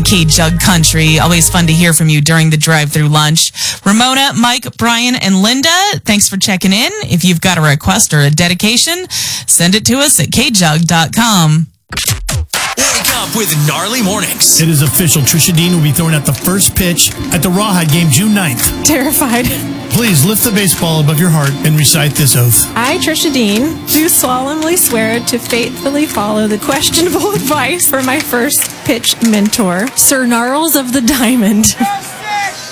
K-Jug Country. Always fun to hear from you during the drive-through lunch. Ramona, Mike, Brian, and Linda, thanks for checking in. If you've got a request or a dedication, send it to us at kjug.com. Wake up with Gnarly Mornings. It is official. Trisha Dean will be throwing out the first pitch at the Rawhide game June 9th. Terrified. Please lift the baseball above your heart and recite this oath. I, Trisha Dean, do solemnly swear to faithfully follow the questionable advice for my first pitch mentor, Sir Gnarls of the Diamond.